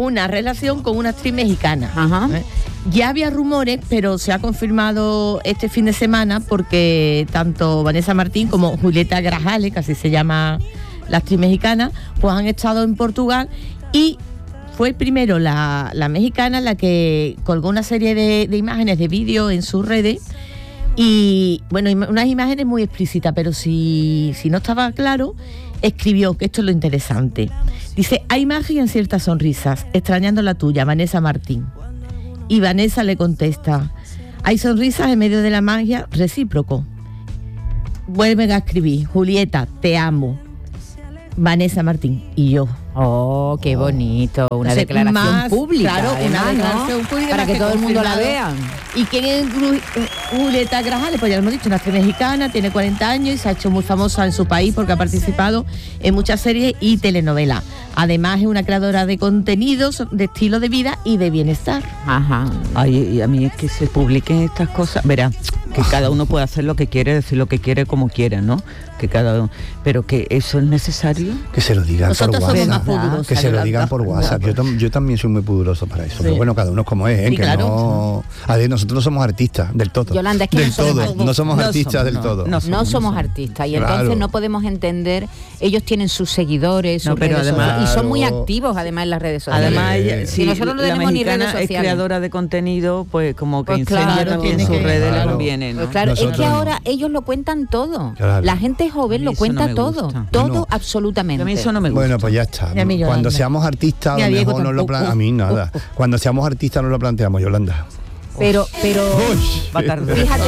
una relación con una actriz mexicana. Ajá. Ya había rumores, pero se ha confirmado este fin de semana porque tanto Vanessa Martín como Julieta Grajales, que así se llama la actriz mexicana, pues han estado en Portugal y fue primero la mexicana la que colgó una serie de imágenes, de vídeos en sus redes y, bueno, unas imágenes muy explícitas, pero si no estaba claro, escribió, que esto es lo interesante. Dice, hay magia en ciertas sonrisas, extrañando la tuya, Vanessa Martín. Y Vanessa le contesta, hay sonrisas en medio de la magia, recíproco. Vuelven a escribir, Julieta, te amo. Vanessa Martín y yo. Oh, qué bonito, una declaración más, pública, claro, además, una declaración pública para que todo el mundo la vea. ¿Y quién es Julieta Grajales? Pues ya lo hemos dicho, una actriz mexicana, tiene 40 años y se ha hecho muy famosa en su país porque ha participado en muchas series y telenovelas. Además es una creadora de contenidos, de estilo de vida y de bienestar. Ajá. Ay, y a mí es que se publiquen estas cosas, verá, que cada uno puede hacer lo que quiere, decir lo que quiere, como quiere, ¿no? Que cada uno, pero que eso es necesario. Que se lo digan Nosotros por somos WhatsApp. más pudorosos, Que se lo Yolanda. digan por WhatsApp. Yo también soy muy pudoroso para eso. Sí. Pero bueno, cada uno es como es, ¿eh? Sí, Que claro. no. A ver, nosotros no somos artistas del todo. Yolanda, es que del no somos todo. artistas. No somos No artistas somos, del no, todo. no. No somos artistas y Claro. entonces no podemos entender, ellos tienen sus seguidores, sus No, pero redes además- sociales, y son muy Claro. activos además en las redes sociales. Además, Sí. Si nosotros no la tenemos ni redes mexicana es sociales. creadora de contenido, pues como que Pues enseña claro, también tiene sus que- redes, le claro. conviene, ¿no? Pues claro, es Nosotros que no. ahora ellos lo cuentan todo. Claro. La gente joven A mí lo eso cuenta no me todo, gusta. todo No. absolutamente. A mí eso no me gusta. Bueno, pues ya está. Y a mí, Yolanda. Cuando seamos artistas, a Y a lo Diego mejor no lo tampoco. a mí nada. Cuando seamos artistas no lo planteamos, Yolanda. Pero Va tarde. fíjate,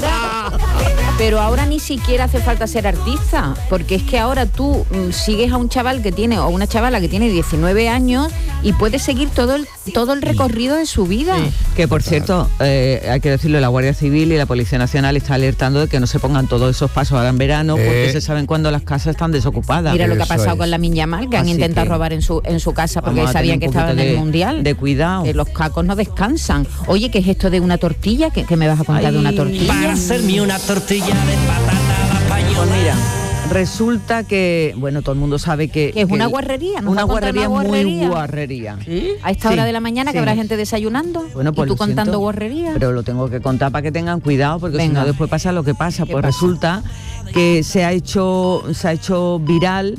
ahora ni siquiera hace falta ser artista, porque es que ahora tú sigues a un chaval que tiene, o una chavala que tiene 19 años y puedes seguir todo el recorrido de su vida. Que por cierto, hay que decirlo, la Guardia Civil y la Policía Nacional está alertando de que no se pongan todos esos pasos ahora en verano, porque se saben cuando las casas están desocupadas. Mira lo que ha Eso pasado es. con la Minya Mal, que han Así intentado que robar en su casa porque vamos a sabían tener que un estaba en poquito el Mundial. de cuidado. Que los cacos no descansan. Oye, ¿qué es esto de una tortilla? ¿Qué me vas a contar de una tortilla? Para hacerme una tortilla de patata a la Pues española. mira, resulta que, bueno, todo el mundo sabe que... Que es una que- guarrería, ¿nos va Una a contar guarrería una muy guarrería? guarrería. A esta Sí, hora de la mañana, que sí. habrá gente desayunando, Bueno, pues y tú lo contando siento, guarrería. Pero lo tengo que contar para que tengan cuidado, porque si Venga. no después pasa lo que pasa. ¿Qué Pues pasa? resulta que se ha hecho viral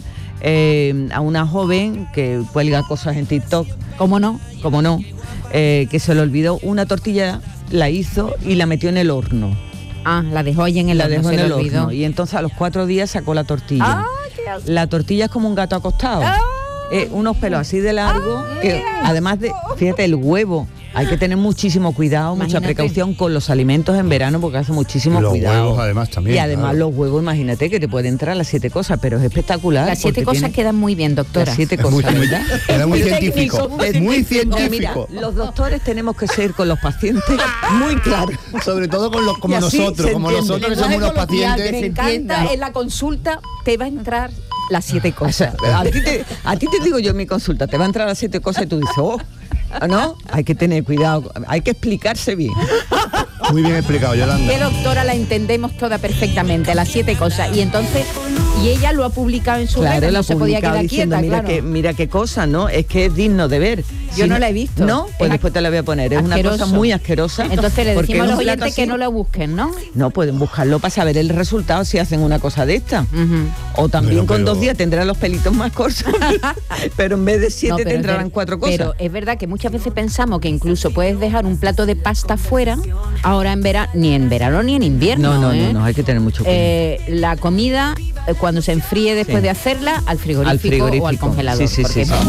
a una joven que cuelga cosas en TikTok, ¿Cómo no? como no, que se le olvidó una tortilla, la hizo y la metió en el horno. Ah, la dejó ahí en el La horno, dejó se en le el olvidó. horno y entonces a los 4 días sacó la tortilla. La tortilla es como un gato acostado. Unos pelos así de largo, que además de, fíjate, el huevo. Hay que tener muchísimo cuidado, mucha Imagínate. precaución con los alimentos en verano porque hace muchísimo Los cuidado. huevos, además, también, Y además claro. los huevos, imagínate que te pueden entrar las 7 cosas, pero es espectacular. Las 7 porque cosas tiene quedan muy bien, doctora. las 7 Es muy, cosas, ¿verdad? era muy Muy científico. técnico, Es muy Mira, científico. los doctores tenemos que ser con los pacientes muy claros. Sobre todo con los, como Y así nosotros, se como entiende. nosotros que somos unos Lenguaje coloquial, pacientes. Me se encanta, entienda. en la consulta te va a entrar las 7 cosas. A ti te digo yo en mi consulta, te va a entrar a las 7 cosas y tú dices, ¿no? Hay que tener cuidado, hay que explicarse bien. Muy bien explicado, Yolanda. Que doctora la entendemos toda perfectamente, las 7 cosas. Y entonces, y ella lo ha publicado en su red, Claro, no la se podía publicado quedar diciendo, quieta, claro. mira qué cosa, ¿no? Es que es digno de ver. Yo no la he visto. No, pues Es después te la voy a poner. Es una asqueroso. cosa muy asquerosa. Entonces le porque decimos a es los un plato oyentes que así. no lo busquen, ¿no? No, pueden buscarlo para saber el resultado si hacen una cosa de esta. Ujú. O también Bueno, con pero- 2 días tendrán los pelitos más cortos. Pero en vez de 7 No, pero tendrán es ver- 4 cosas. Pero es verdad que muchas veces pensamos que incluso puedes dejar un plato de pasta fuera, ahora en verano, ni en verano ni en invierno. No, hay que tener mucho cuidado. La comida, cuando se enfríe después Sí. de hacerla, al frigorífico, Al frigorífico. o al congelador. Sí, sí, porque sí, es sí.